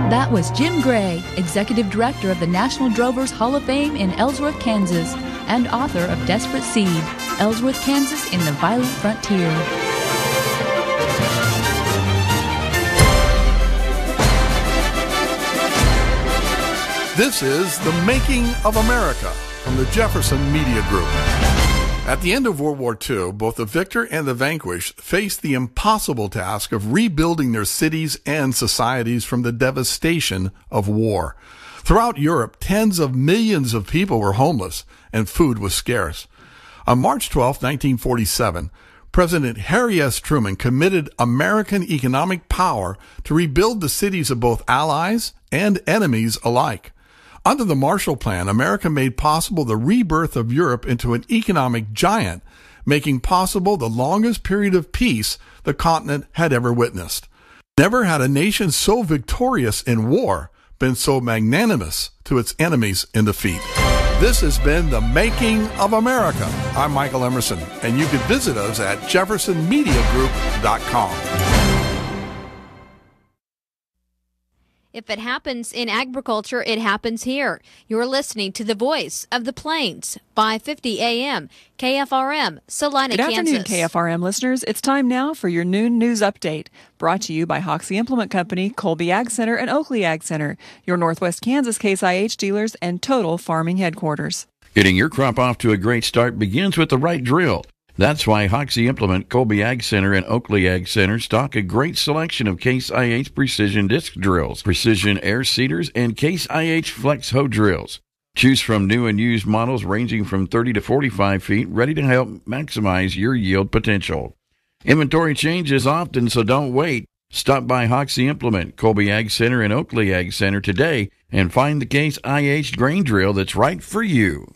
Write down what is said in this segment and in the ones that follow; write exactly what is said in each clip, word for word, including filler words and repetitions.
That was Jim Gray, Executive Director of the National Drovers Hall of Fame in Ellsworth, Kansas, and author of Desperate Seed, Ellsworth, Kansas in the Violent Frontier. This is The Making of America from the Jefferson Media Group. At the end of World War Two, both the victor and the vanquished faced the impossible task of rebuilding their cities and societies from the devastation of war. Throughout Europe, tens of millions of people were homeless and food was scarce. On March twelfth, nineteen forty-seven, President Harry S. Truman committed American economic power to rebuild the cities of both allies and enemies alike. Under the Marshall Plan, America made possible the rebirth of Europe into an economic giant, making possible the longest period of peace the continent had ever witnessed. Never had a nation so victorious in war been so magnanimous to its enemies in defeat. This has been The Making of America. I'm Michael Emerson, and you can visit us at jefferson media group dot com. If it happens in agriculture, it happens here. You're listening to the voice of the Plains, five fifty A M, K F R M, Salina, Good Kansas. afternoon, K F R M listeners. It's time now for your noon news update, brought to you by Hoxie Implement Company, Colby Ag Center, and Oakley Ag Center, your Northwest Kansas Case I H dealers and Total Farming headquarters. Getting your crop off to a great start begins with the right drill. That's why Hoxie Implement, Colby Ag Center, and Oakley Ag Center stock a great selection of Case I H precision disc drills, precision air seeders, and Case I H flex hoe drills. Choose from new and used models ranging from thirty to forty-five feet, ready to help maximize your yield potential. Inventory changes often, so don't wait. Stop by Hoxie Implement, Colby Ag Center, and Oakley Ag Center today and find the Case I H grain drill that's right for you.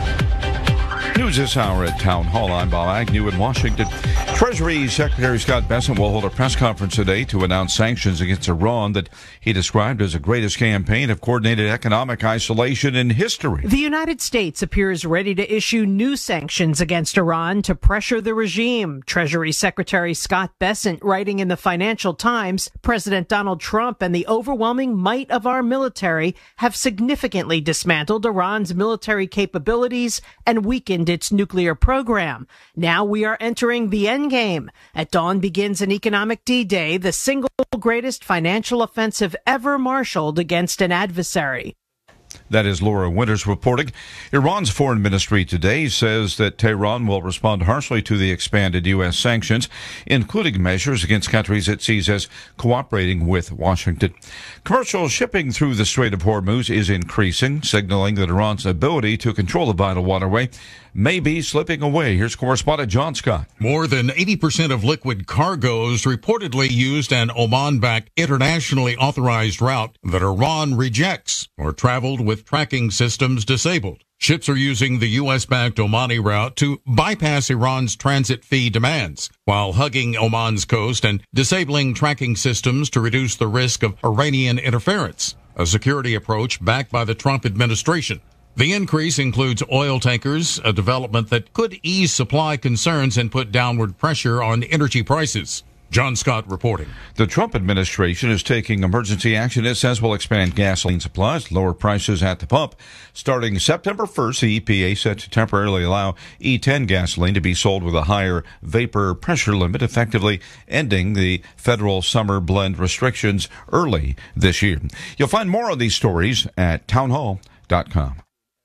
News this hour at Town Hall. I'm Bob Agnew in Washington. Treasury Secretary Scott Bessent will hold a press conference today to announce sanctions against Iran that he described as the greatest campaign of coordinated economic isolation in history. The United States appears ready to issue new sanctions against Iran to pressure the regime. Treasury Secretary Scott Bessent writing in the Financial Times, President Donald Trump and the overwhelming might of our military have significantly dismantled Iran's military capabilities and weakened its nuclear program. Now we are entering the end game. At dawn begins an economic D-Day, the single greatest financial offensive ever marshaled against an adversary. That is Laura Winters reporting. Iran's foreign ministry today says that Tehran will respond harshly to the expanded U S sanctions, including measures against countries it sees as cooperating with Washington. Commercial shipping through the Strait of Hormuz is increasing, signaling that Iran's ability to control the vital waterway may be slipping away. Here's correspondent John Scott. More than eighty percent of liquid cargoes reportedly used an Oman-backed internationally authorized route that Iran rejects or traveled with tracking systems disabled. Ships are using the U S-backed Omani route to bypass Iran's transit fee demands, while hugging Oman's coast and disabling tracking systems to reduce the risk of Iranian interference, a security approach backed by the Trump administration. The increase includes oil tankers, a development that could ease supply concerns and put downward pressure on energy prices. John Scott reporting. The Trump administration is taking emergency action it says will expand gasoline supplies, lower prices at the pump. Starting September first, the E P A set to temporarily allow E ten gasoline to be sold with a higher vapor pressure limit, effectively ending the federal summer blend restrictions early this year. You'll find more on these stories at townhall dot com.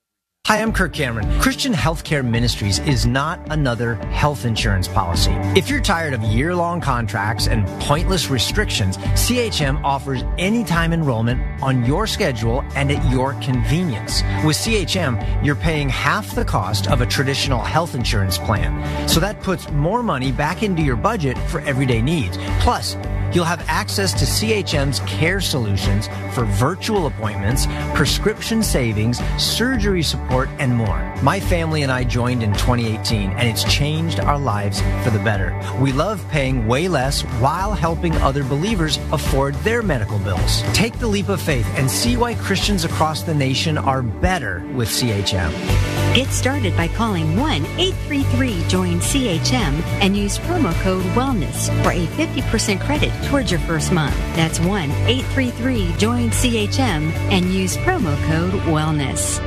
Hi, I'm Kirk Cameron. Christian Healthcare Ministries is not another health insurance policy. If you're tired of year-long contracts and pointless restrictions, C H M offers anytime enrollment on your schedule and at your convenience. With C H M, you're paying half the cost of a traditional health insurance plan. So that puts more money back into your budget for everyday needs. Plus, you'll have access to C H M's care solutions for virtual appointments, prescription savings, surgery support, and more. My family and I joined in twenty eighteen, and it's changed our lives for the better. We love paying way less while helping other believers afford their medical bills. Take the leap of faith and see why Christians across the nation are better with C H M. Get started by calling one eight three three join C H M and use promo code WELLNESS for a fifty percent credit towards your first month. That's one eight three three join C H M and use promo code WELLNESS.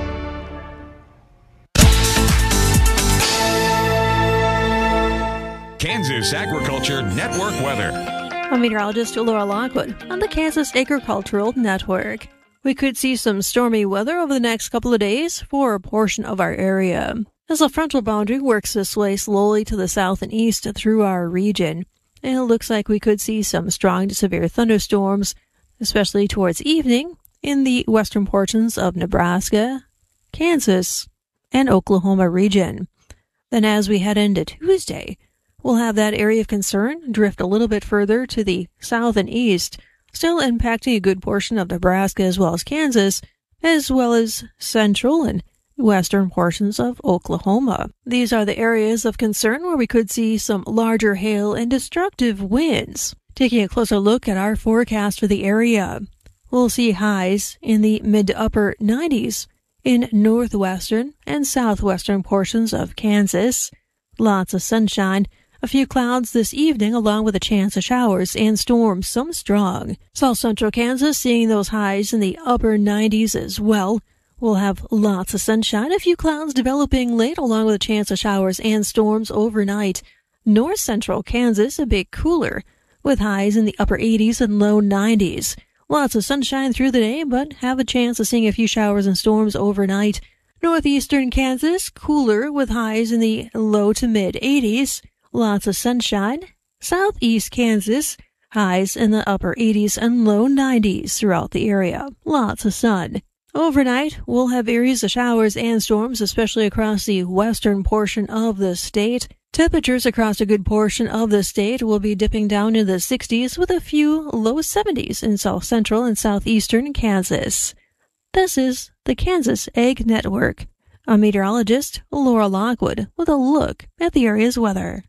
Kansas Agriculture Network weather. I'm meteorologist Laura Lockwood on the Kansas Agricultural Network. We could see some stormy weather over the next couple of days for a portion of our area, as the frontal boundary works its way slowly to the south and east through our region. And it looks like we could see some strong to severe thunderstorms, especially towards evening in the western portions of Nebraska, Kansas, and Oklahoma region. Then as we head into Tuesday, we'll have that area of concern drift a little bit further to the south and east, still impacting a good portion of Nebraska as well as Kansas, as well as central and western portions of Oklahoma. These are the areas of concern where we could see some larger hail and destructive winds. Taking a closer look at our forecast for the area, we'll see highs in the mid to upper nineties in northwestern and southwestern portions of Kansas. Lots of sunshine. A few clouds this evening, along with a chance of showers and storms, some strong. South central Kansas seeing those highs in the upper nineties as well. We'll have lots of sunshine, a few clouds developing late, along with a chance of showers and storms overnight. North central Kansas a bit cooler, with highs in the upper eighties and low nineties. Lots of sunshine through the day, but have a chance of seeing a few showers and storms overnight. Northeastern Kansas cooler, with highs in the low to mid eighties. Lots of sunshine. Southeast Kansas, highs in the upper eighties and low nineties throughout the area. Lots of sun. Overnight, we'll have areas of showers and storms, especially across the western portion of the state. Temperatures across a good portion of the state will be dipping down into the sixties with a few low seventies in south central and southeastern Kansas. This is the Kansas Ag Network. I'm meteorologist Laura Lockwood with a look at the area's weather.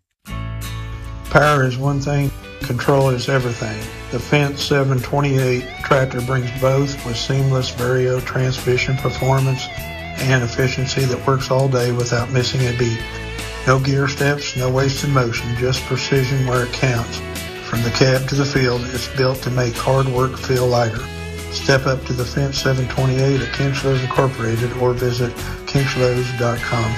Power is one thing, control is everything. The Fendt seven twenty-eight tractor brings both with seamless Vario transmission performance and efficiency that works all day without missing a beat. No gear steps, no wasted motion, just precision where it counts. From the cab to the field, it's built to make hard work feel lighter. Step up to the Fendt seven twenty-eight at Kinchlows Incorporated or visit kinchlows dot com.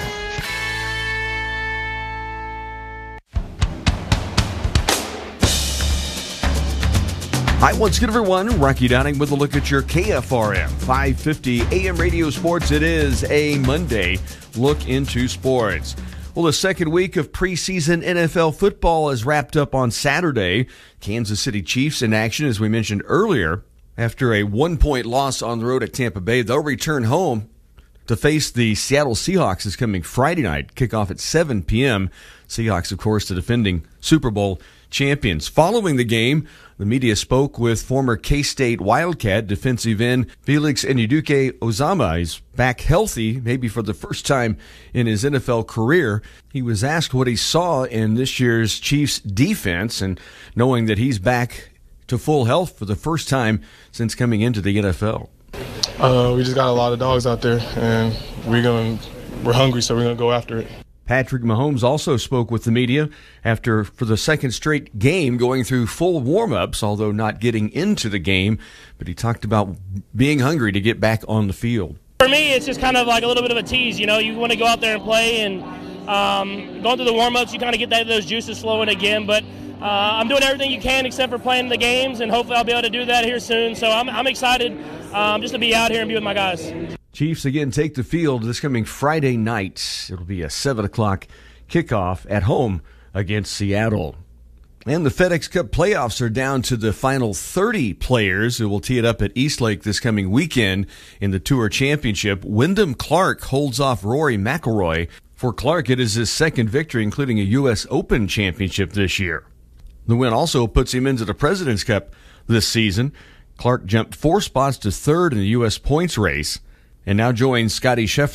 Hi, once again, everyone. Rocky Downing with a look at your K F R M five fifty A M Radio Sports. It is a Monday look into sports. Well, the second week of preseason N F L football is wrapped up on Saturday. Kansas City Chiefs in action, as we mentioned earlier. After a one-point loss on the road at Tampa Bay, they'll return home to face the Seattle Seahawks this coming Friday night. Kickoff at seven p.m. Seahawks, of course, the defending Super Bowl champions. Following the game, the media spoke with former K-State Wildcat defensive end Felix Ndubuike-Ozama. He's back healthy, maybe for the first time in his N F L career. He was asked what he saw in this year's Chiefs defense, and knowing that he's back to full health for the first time since coming into the N F L. Uh, we just got a lot of dogs out there, and we're going we're hungry, so we're going to go after it. Patrick Mahomes also spoke with the media after, for the second straight game, going through full warm-ups, although not getting into the game. But he talked about being hungry to get back on the field. For me, it's just kind of like a little bit of a tease. You know, you want to go out there and play, and um, going through the warm-ups, you kind of get that, those juices flowing again. But uh, I'm doing everything you can except for playing the games, and hopefully I'll be able to do that here soon. So I'm, I'm excited um, just to be out here and be with my guys. Chiefs again take the field this coming Friday night. It'll be a seven o'clock kickoff at home against Seattle. And the FedEx Cup playoffs are down to the final thirty players who will tee it up at Eastlake this coming weekend in the Tour Championship. Wyndham Clark holds off Rory McIlroy. For Clark, it is his second victory, including a U S Open championship this year. The win also puts him into the President's Cup this season. Clark jumped four spots to third in the U S points race, and now joins Scotty Scheffler,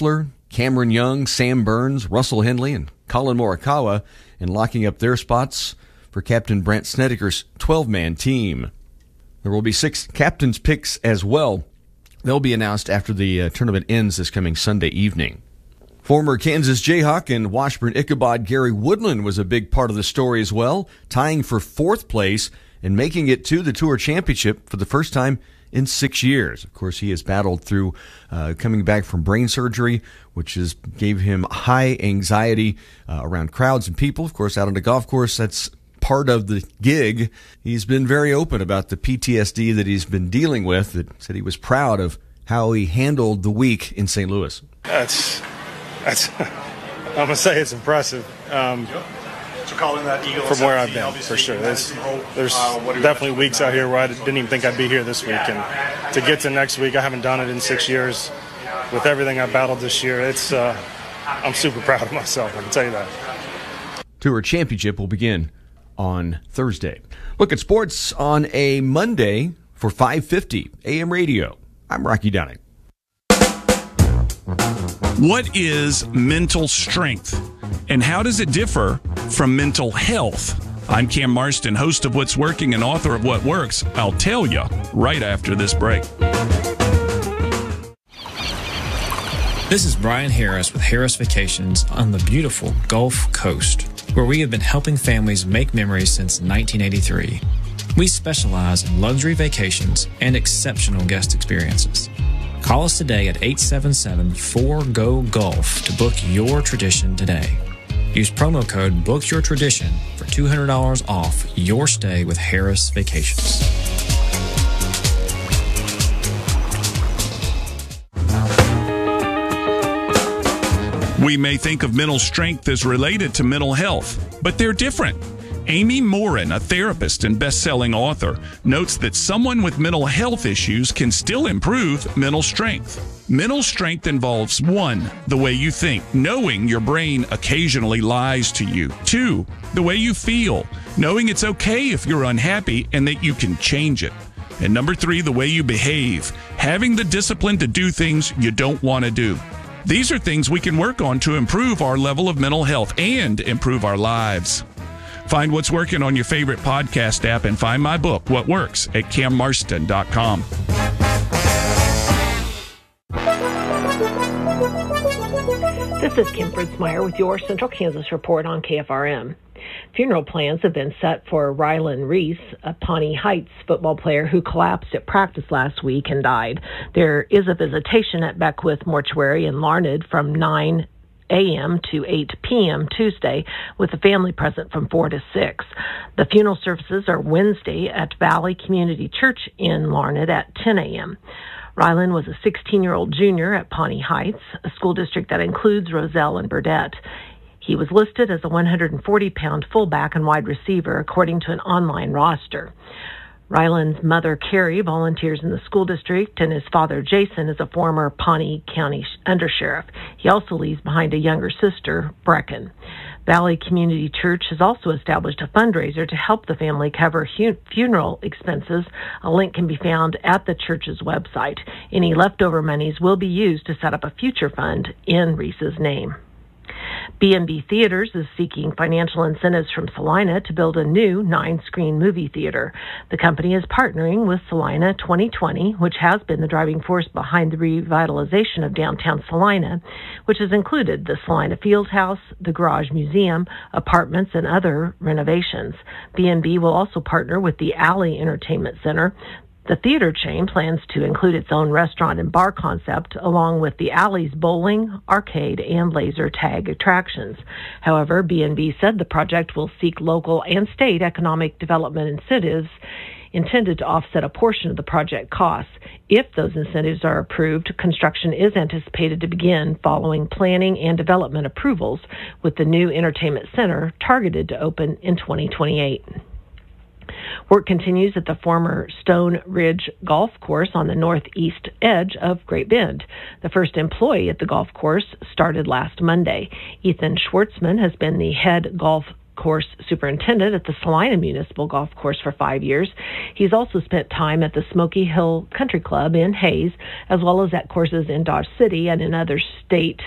Cameron Young, Sam Burns, Russell Henley, and Colin Morikawa, and locking up their spots for Captain Brant Snedeker's twelve-man team. There will be six captains' picks as well. They'll be announced after the uh, tournament ends this coming Sunday evening. Former Kansas Jayhawk and Washburn Ichabod Gary Woodland was a big part of the story as well, tying for fourth place and making it to the Tour Championship for the first time in six years. Of course, he has battled through uh, coming back from brain surgery, which is gave him high anxiety uh, around crowds and people. Of course, out on the golf course, that's part of the gig. He's been very open about the P T S D that he's been dealing with. That said he was proud of how he handled the week in Saint Louis. That's, that's I'm going to say it's impressive. Um, So calling that Eagle from where I've been, for sure. There's, there's definitely weeks out here where I didn't even think I'd be here this week. And to get to next week, I haven't done it in six years. With everything I battled this year, it's uh, I'm super proud of myself, I can tell you that. Tour Championship will begin on Thursday. Look at sports on a Monday for five fifty A M Radio. I'm Rocky Downing. What is mental strength, and how does it differ from mental health? I'm Cam Marston, host of What's Working and author of What Works. I'll tell you right after this break. This is Brian Harris with Harris Vacations on the beautiful Gulf Coast, where we have been helping families make memories since nineteen eighty-three. We specialize in luxury vacations and exceptional guest experiences. Call us today at eight seven seven, four G O, Golf to book your tradition today. Use promo code BOOKYOURTRADITION for two hundred dollars off your stay with Harris Vacations. We may think of mental strength as related to mental health, but they're different. Amy Morin, a therapist and best-selling author, notes that someone with mental health issues can still improve mental strength. Mental strength involves one, the way you think, knowing your brain occasionally lies to you. Two, the way you feel, knowing it's okay if you're unhappy and that you can change it. And number three, the way you behave, having the discipline to do things you don't want to do. These are things we can work on to improve our level of mental health and improve our lives. Find What's Working on your favorite podcast app and find my book, What Works, at cam marston dot com. This is Kim Fritzmeyer with your Central Kansas Report on K F R M. Funeral plans have been set for Rylan Reese, a Pawnee Heights football player who collapsed at practice last week and died. There is a visitation at Beckwith Mortuary in Larned from nine a.m. to eight p.m. Tuesday, with the family present from four to six. The funeral services are Wednesday at Valley Community Church in Larned at ten a.m. Rylan was a sixteen-year-old junior at Pawnee Heights, a school district that includes Roselle and Burdett. He was listed as a one hundred forty pound fullback and wide receiver, according to an online roster. Rylan's mother, Carrie, volunteers in the school district, and his father, Jason, is a former Pawnee County undersheriff. He also leaves behind a younger sister, Brecken. Valley Community Church has also established a fundraiser to help the family cover hu- funeral expenses. A link can be found at the church's website. Any leftover monies will be used to set up a future fund in Reese's name. B and B Theaters is seeking financial incentives from Salina to build a new nine-screen movie theater. The company is partnering with Salina twenty twenty, which has been the driving force behind the revitalization of downtown Salina, which has included the Salina Fieldhouse, the Garage Museum, apartments, and other renovations. B and B will also partner with the Alley Entertainment Center. The theater chain plans to include its own restaurant and bar concept, along with the Alley's bowling, arcade, and laser tag attractions. However, B and B said the project will seek local and state economic development incentives intended to offset a portion of the project costs. If those incentives are approved, construction is anticipated to begin following planning and development approvals, with the new entertainment center targeted to open in twenty twenty-eight. Work continues at the former Stone Ridge Golf Course on the northeast edge of Great Bend. The first employee at the golf course started last Monday. Ethan Schwartzman has been the head golf course superintendent at the Salina Municipal Golf Course for five years. He's also spent time at the Smoky Hill Country Club in Hayes, as well as at courses in Dodge City and in other state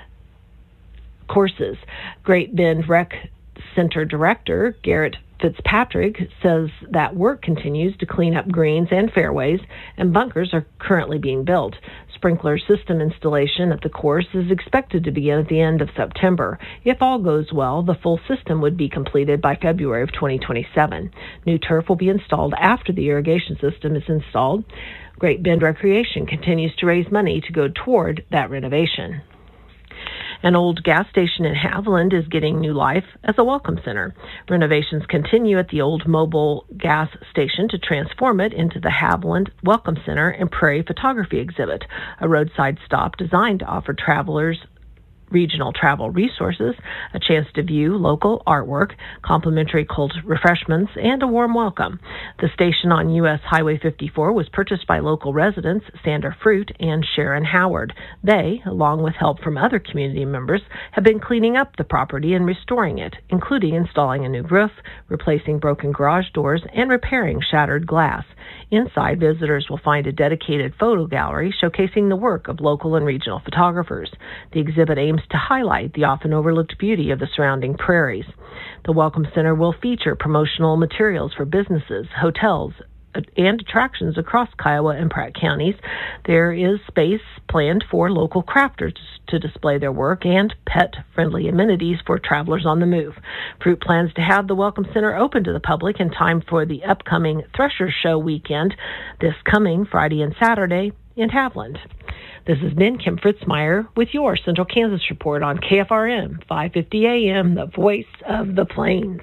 courses. Great Bend Rec Center Director Garrett Fitzpatrick says that work continues to clean up greens and fairways, and bunkers are currently being built. Sprinkler system installation at the course is expected to begin at the end of September. If all goes well, the full system would be completed by February of twenty twenty-seven. New turf will be installed after the irrigation system is installed. Great Bend Recreation continues to raise money to go toward that renovation. An old gas station in Haviland is getting new life as a welcome center. Renovations continue at the old mobile gas station to transform it into the Haviland Welcome Center and Prairie Photography Exhibit, a roadside stop designed to offer travelers regional travel resources, a chance to view local artwork, complimentary cold refreshments, and a warm welcome. The station on U S Highway fifty-four was purchased by local residents Sandra Fruit and Sharon Howard. They, along with help from other community members, have been cleaning up the property and restoring it, including installing a new roof, replacing broken garage doors, and repairing shattered glass. Inside, visitors will find a dedicated photo gallery showcasing the work of local and regional photographers. The exhibit aims to highlight the often overlooked beauty of the surrounding prairies. The Welcome Center will feature promotional materials for businesses, hotels, and attractions across Kiowa and Pratt counties. There is space planned for local crafters to display their work and pet-friendly amenities for travelers on the move. Fruit plans to have the Welcome Center open to the public in time for the upcoming Thresher Show weekend this coming Friday and Saturday in Haviland. This has been Kim Fritzmeyer with your Central Kansas Report on K F R M five fifty A M, the voice of the plains.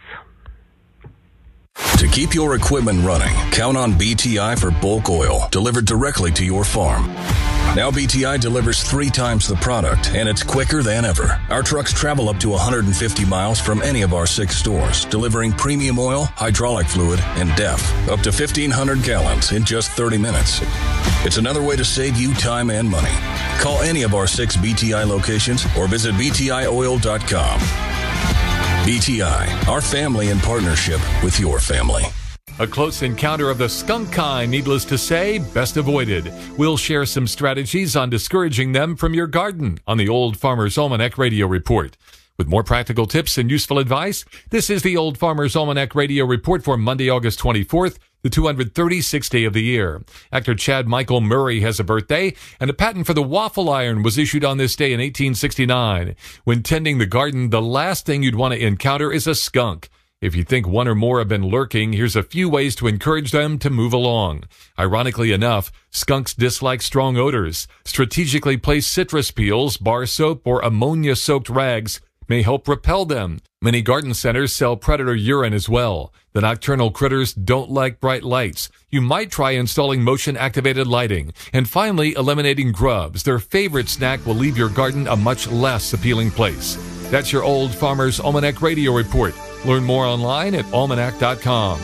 To keep your equipment running, count on B T I for bulk oil delivered directly to your farm. Now B T I delivers three times the product, and it's quicker than ever. Our trucks travel up to one hundred fifty miles from any of our six stores, delivering premium oil, hydraulic fluid, and D E F, up to fifteen hundred gallons in just thirty minutes. It's another way to save you time and money. Call any of our six B T I locations or visit B T I oil dot com. B T I, our family in partnership with your family. A close encounter of the skunk kind, needless to say, best avoided. We'll share some strategies on discouraging them from your garden on the Old Farmer's Almanac Radio Report. With more practical tips and useful advice, this is the Old Farmer's Almanac Radio Report for Monday, August twenty-fourth, the two hundred thirty-sixth day of the year. Actor Chad Michael Murray has a birthday, and a patent for the waffle iron was issued on this day in eighteen sixty-nine. When tending the garden, the last thing you'd want to encounter is a skunk. If you think one or more have been lurking, here's a few ways to encourage them to move along. Ironically enough, skunks dislike strong odors. Strategically placed citrus peels, bar soap, or ammonia-soaked rags may help repel them. Many garden centers sell predator urine as well. The nocturnal critters don't like bright lights. You might try installing motion-activated lighting. And finally, eliminating grubs. Their favorite snack will leave your garden a much less appealing place. That's your Old Farmer's Almanac Radio Report. Learn more online at almanac dot com.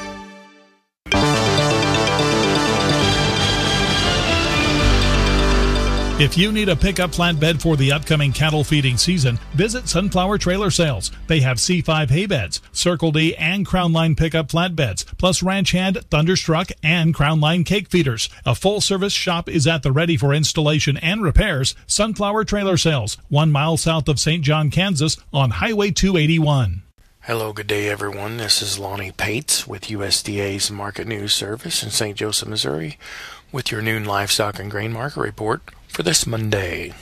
If you need a pickup flatbed for the upcoming cattle feeding season, visit Sunflower Trailer Sales. They have C five hay beds, Circle D and Crown Line pickup flatbeds, plus Ranch Hand, Thunderstruck, and Crown Line cake feeders. A full-service shop is at the ready for installation and repairs. Sunflower Trailer Sales, one mile south of Saint John, Kansas, on Highway two eighty-one. Hello, good day, everyone. This is Lonnie Pates with U S D A's Market News Service in Saint Joseph, Missouri, with your noon livestock and grain market report for this Monday.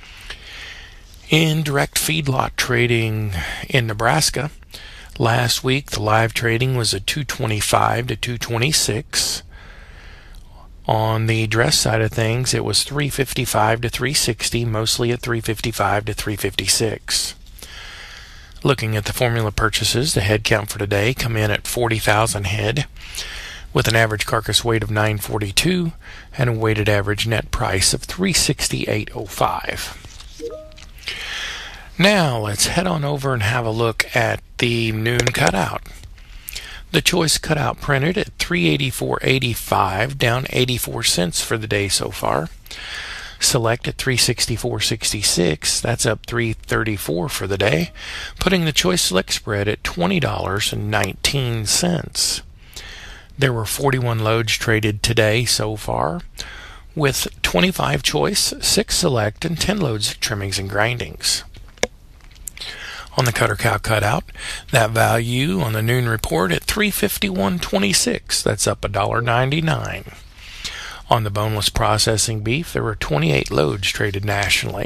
In direct feedlot trading in Nebraska, last week the live trading was at two twenty-five to two twenty-six. On the dress side of things, it was three fifty-five to three sixty, mostly at three fifty-five to three fifty-six. Looking at the formula purchases, the head count for today come in at forty thousand head, with an average carcass weight of nine forty-two and a weighted average net price of three sixty-eight oh five. Now let's head on over and have a look at the noon cutout. The choice cutout printed at three eighty-four eighty-five, down eighty-four cents for the day so far. Select at three sixty-four sixty-six. That's up three thirty-four for the day, putting the choice select spread at twenty dollars and nineteen cents. There were forty-one loads traded today so far, with twenty-five choice, six select, and ten loads trimmings and grindings. On the cutter cow cutout, that value on the noon report at three fifty-one twenty-six. That's up one dollar ninety-nine. On the boneless processing beef, there were twenty-eight loads traded nationally.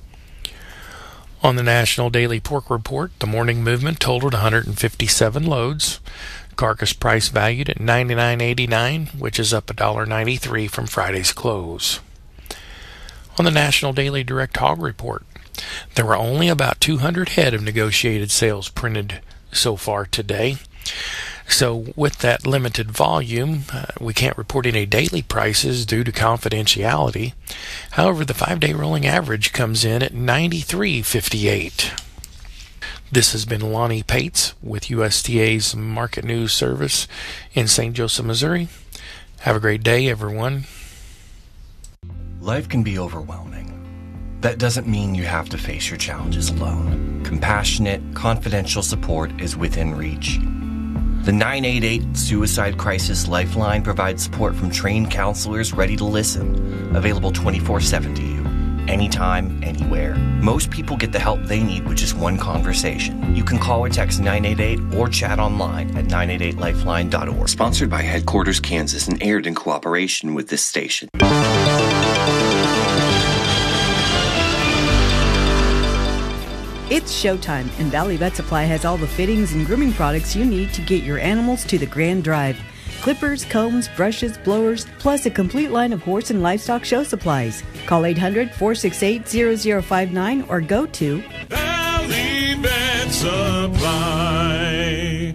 On the National Daily Pork Report, the morning movement totaled one hundred fifty-seven loads. Carcass price valued at ninety-nine eighty-nine, which is up one dollar ninety-three from Friday's close. On the National Daily Direct Hog Report, there were only about two hundred head of negotiated sales printed so far today. So with that limited volume, uh, we can't report any daily prices due to confidentiality. However, the five-day rolling average comes in at ninety-three fifty-eight. This has been Lonnie Pates with U S D A's Market News Service in Saint Joseph, Missouri. Have a great day, everyone. Life can be overwhelming. That doesn't mean you have to face your challenges alone. Compassionate, confidential support is within reach. The nine eight eight Suicide Crisis Lifeline provides support from trained counselors ready to listen, available twenty-four seven to you, anytime, anywhere. Most people get the help they need with just one conversation. You can call or text nine eight eight or chat online at nine eight eight lifeline dot org. Sponsored by Headquarters Kansas and aired in cooperation with this station. It's showtime, and Valley Vet Supply has all the fittings and grooming products you need to get your animals to the grand drive. Clippers, combs, brushes, blowers, plus a complete line of horse and livestock show supplies. Call eight hundred, four six eight, zero zero five nine or go to Valley Vet Supply.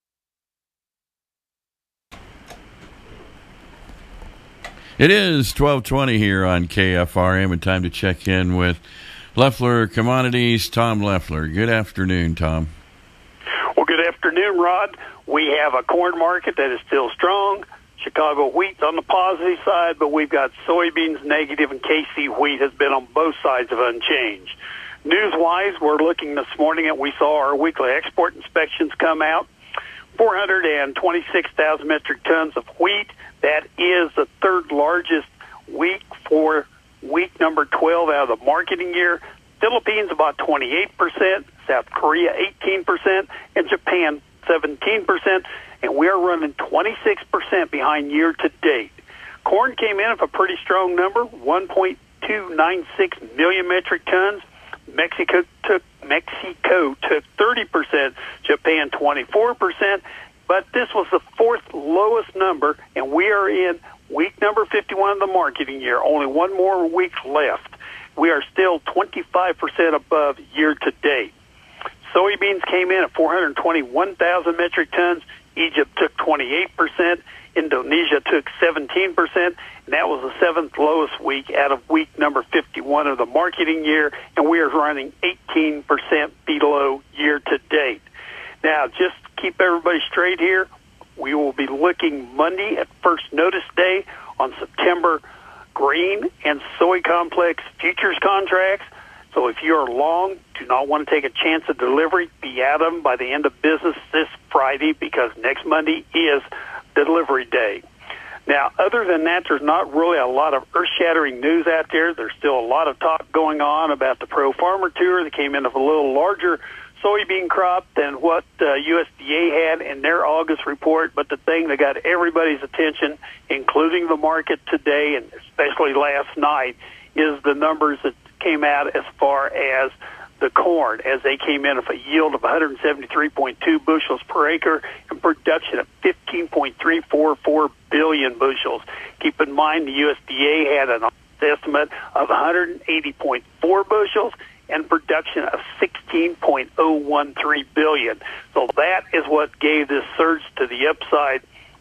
It is twelve twenty here on K F R M, and time to check in with Leffler Commodities, Tom Leffler. Good afternoon, Tom. Well, good afternoon, Rod. We have a corn market that is still strong. Chicago wheat's on the positive side, but we've got soybeans negative, and K C wheat has been on both sides of unchanged. News-wise, we're looking this morning at, we saw our weekly export inspections come out. four hundred twenty-six thousand metric tons of wheat. That is the third largest week for week number twelve out of the marketing year. Philippines about twenty-eight percent, South Korea eighteen percent, and Japan seventeen percent, and we are running twenty-six percent behind year to date. Corn came in with a pretty strong number, one point two nine six million metric tons. Mexico took Mexico took thirty percent, Japan twenty-four percent, but this was the fourth lowest number, and we are in week number fifty-one of the marketing year. Only one more week left. We are still twenty-five percent above year to date. Soybeans came in at four hundred twenty-one thousand metric tons. Egypt took twenty-eight percent. Indonesia took seventeen percent. And that was the seventh lowest week out of week number fifty-one of the marketing year. And we are running eighteen percent below year to date. Now, just to keep everybody straight here, we will be looking Monday at First Notice Day on September grain and soy complex futures contracts. So if you're long, do not want to take a chance of delivery, be at them by the end of business this Friday, because next Monday is delivery day. Now, other than that, there's not really a lot of earth-shattering news out there. There's still a lot of talk going on about the Pro Farmer Tour that came in with a little larger soybean crop than what uh, U S D A had in their August report. But the thing that got everybody's attention, including the market today and especially last night, is the numbers that came out as far as the corn, as they came in with a yield of one hundred seventy-three point two bushels per acre and production of fifteen point three four four billion bushels. Keep in mind the U S D A had an estimate of one hundred eighty point four bushels and production of sixteen point oh one three billion. So that is what gave this surge to the upside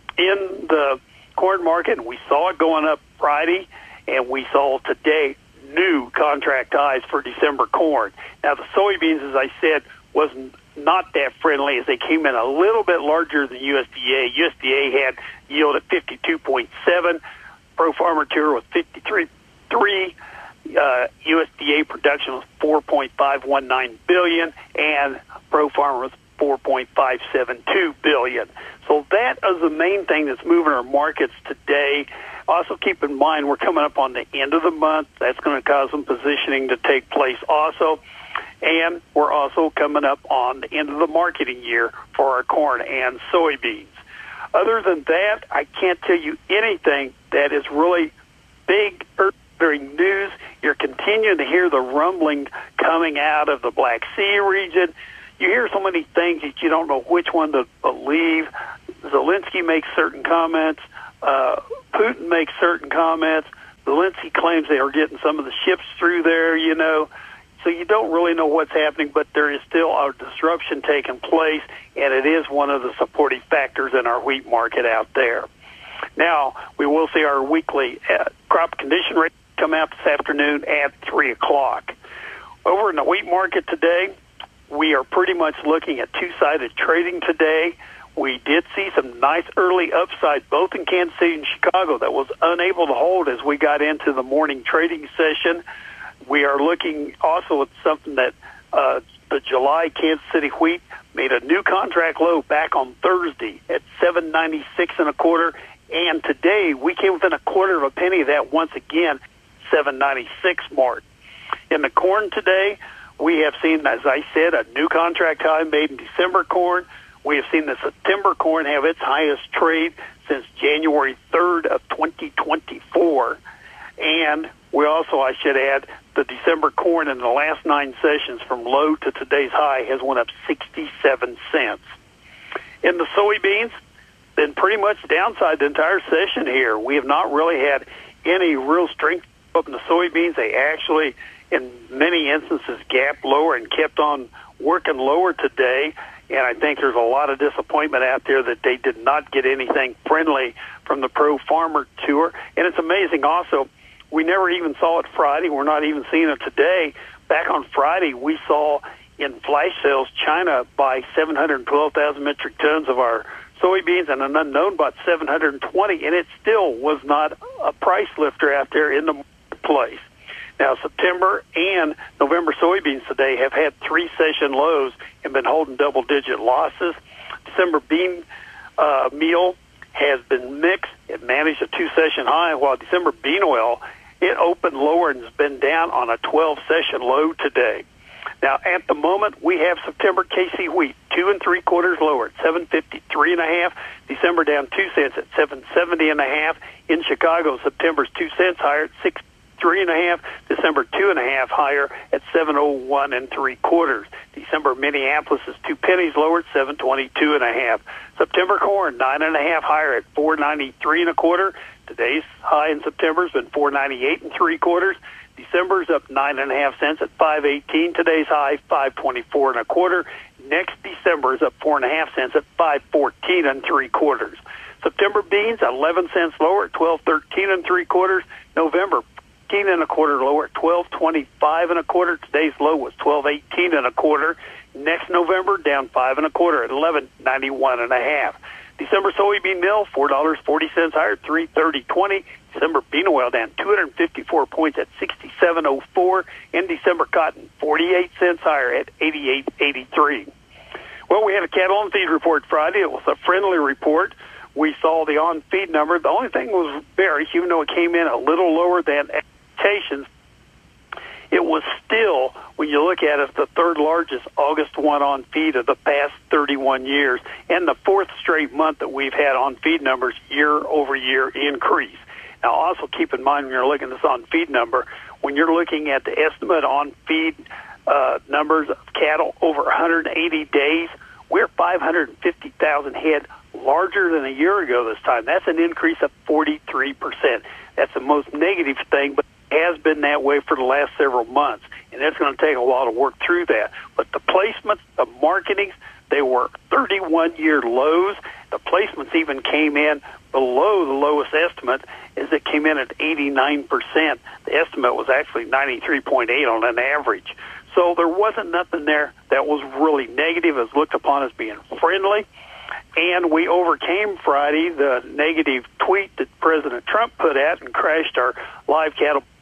in the corn market. And we saw it going up Friday, and we saw today new contract highs for December corn. Now, the soybeans, as I said, was not that friendly, as they came in a little bit larger than U S D A. U S D A had yield at fifty-two point seven. Pro Farmer Tour with fifty-three point three. uh, U S D A production was four point five one nine billion dollars, and Pro Farmer was four point five seven two billion dollars. So that is the main thing that's moving our markets today. Also, keep in mind we're coming up on the end of the month. That's going to cause some positioning to take place also. And we're also coming up on the end of the marketing year for our corn and soybeans. Other than that, I can't tell you anything that is really big, earth-shattering news. You're continuing to hear the rumbling coming out of the Black Sea region. You hear so many things that you don't know which one to believe. Zelensky makes certain comments. Uh, Putin makes certain comments. Zelensky claims they are getting some of the ships through there, you know. So you don't really know what's happening, but there is still a disruption taking place, and it is one of the supporting factors in our wheat market out there. Now, we will see our weekly uh, crop condition rate come out this afternoon at three o'clock. Over in the wheat market today, we are pretty much looking at two-sided trading today. We did see some nice early upside both in Kansas City and Chicago that was unable to hold as we got into the morning trading session. We are looking also at something that uh, the July Kansas City wheat made a new contract low back on Thursday at seven ninety-six and a quarter, and today we came within a quarter of a penny of that once again, seven ninety-six mark. In the corn today, we have seen, as I said, a new contract high made in December corn. We have seen the September corn have its highest trade since January third of twenty twenty-four. And we also, I should add, the December corn in the last nine sessions from low to today's high has went up sixty-seven cents. In the soybeans, been pretty much downside the entire session here. We have not really had any real strength up in the soybeans. They actually, in many instances, gapped lower and kept on working lower today. And I think there's a lot of disappointment out there that they did not get anything friendly from the Pro Farmer Tour. And it's amazing also, we never even saw it Friday. We're not even seeing it today. Back on Friday, we saw in flash sales China buy seven hundred twelve thousand metric tons of our soybeans and an unknown about seven hundred twenty, and it still was not a price lifter out there in the marketplace. Now, September and November soybeans today have had three session lows and been holding double-digit losses. December bean uh, meal has been mixed. It managed a two-session high, while December bean oil, it opened lower and has been down on a twelve-session low today. Now, at the moment, we have September K C wheat two and three quarters lower at seven fifty-three and a half. December down two cents at seven seventy and a half. In Chicago, September's two cents higher at six three and a half. December two and a half higher at seven oh one and three quarters. December Minneapolis is two pennies lower at seven twenty two and a half. September corn nine and a half higher at four ninety three and a quarter. Today's high in September has been four ninety eight and three quarters. December's up nine and a half cents at five eighteen. Today's high five twenty four and a quarter. Next December is up four and a half cents at five fourteen and three quarters. September beans eleven cents lower at twelve thirteen and three quarters. November fifteen and a quarter lower at twelve twenty-five and a quarter. Today's low was twelve eighteen and a quarter. Next November down five and a quarter at eleven ninety-one and a half. December soybean meal four dollars and forty cents higher at three thirty twenty. December bean oil down two hundred fifty-four points at sixty-seven oh four. And December cotton forty-eight cents higher at eighty-eight eighty-three. Well, we had a cattle on feed report Friday. It was a friendly report. We saw the on feed number. The only thing was bearish, even though it came in a little lower than expectations. It was still, when you look at it, the third largest August one on feed of the past thirty-one years, and the fourth straight month that we've had on feed numbers year over year increase. Now, also keep in mind when you're looking at this on feed number, when you're looking at the estimate on feed uh, numbers of cattle over one hundred eighty days, we're five hundred fifty thousand head larger than a year ago this time. That's an increase of forty-three percent. That's the most negative thing, but has been that way for the last several months, and it's going to take a while to work through that. But the placements, the marketings, they were thirty-one year lows. The placements even came in below the lowest estimate, as it came in at eighty-nine percent. The estimate was actually ninety-three point eight on an average. So there wasn't nothing there that was really negative. It was looked upon as being friendly. And we overcame Friday the negative tweet that President Trump put out and crashed our live cattle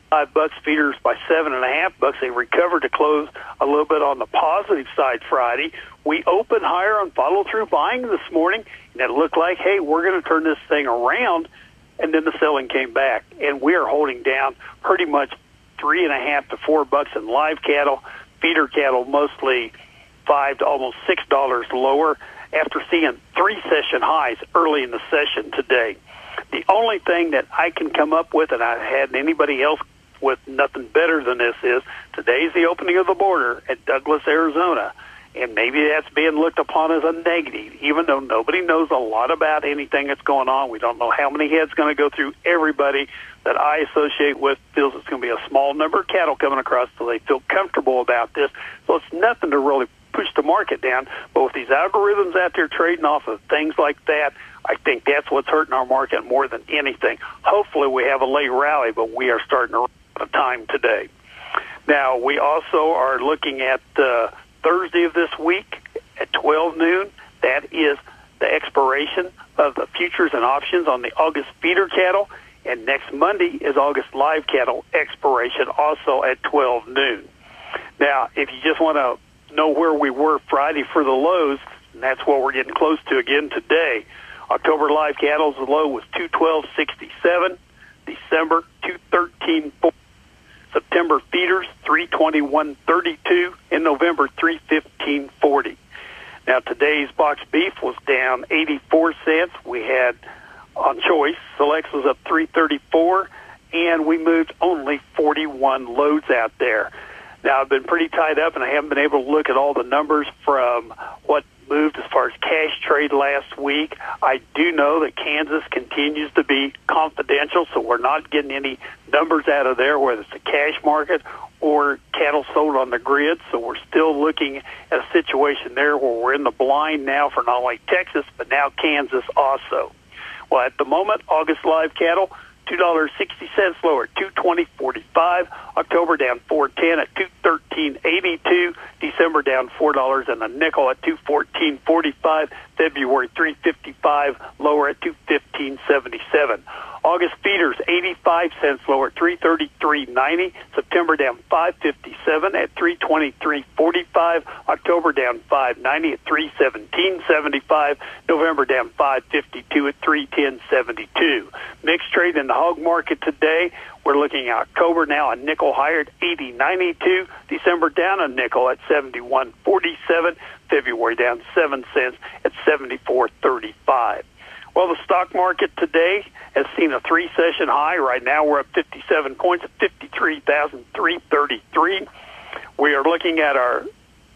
Five bucks, feeders by seven and a half bucks. They recovered to close a little bit on the positive side Friday. We opened higher on follow-through buying this morning, and it looked like, hey, we're going to turn this thing around, and then the selling came back. And we are holding down pretty much three and a half to four bucks in live cattle, feeder cattle mostly five to almost six dollars lower after seeing three session highs early in the session today. The only thing that I can come up with, and I hadn't anybody else with nothing better than this, is today's the opening of the border at Douglas, Arizona, and maybe that's being looked upon as a negative, even though nobody knows a lot about anything that's going on. We don't know how many heads going to go through. Everybody that I associate with feels it's going to be a small number of cattle coming across, so they feel comfortable about this. So it's nothing to really push the market down, but with these algorithms out there trading off of things like that, I think that's what's hurting our market more than anything. Hopefully we have a late rally, but we are starting to run out of time today. Now, we also are looking at uh, Thursday of this week at twelve noon. That is the expiration of the futures and options on the August feeder cattle, and next Monday is August live cattle expiration, also at twelve noon. Now, if you just want to know where we were Friday for the lows, and that's what we're getting close to again today. October live cattle's low was two twelve sixty-seven, December two thirteen forty, September feeders three twenty-one thirty-two, in November three fifteen forty. Now today's box beef was down eighty-four cents. We had on choice selects was up three thirty-four, and we moved only forty-one loads out there. Now, I've been pretty tied up, and I haven't been able to look at all the numbers from what moved as far as cash trade last week. I do know that Kansas continues to be confidential, so we're not getting any numbers out of there, whether it's a cash market or cattle sold on the grid. So we're still looking at a situation there where we're in the blind now for not only Texas, but now Kansas also. Well, at the moment, August live cattle, two dollars and sixty cents lower, two twenty forty-five. October down four ten at two thirteen eighty-two. December down four dollars and a nickel at two fourteen forty-five. February three fifty-five lower at two fifteen seventy-seven. August feeders eighty-five cents lower, three thirty-three ninety. September down five fifty-seven at three twenty-three forty-five. October down five ninety at three seventeen seventy-five. November down five fifty-two at three ten seventy-two. Mixed trade in the hog market today. We're looking at October now a nickel higher at eighty ninety-two. December down a nickel at seventy-one forty-seven. February down seven cents at seventy-four thirty-five. Well, the stock market today has seen a three-session high. Right now we're up fifty-seven points at fifty-three thousand three hundred thirty-three. We are looking at our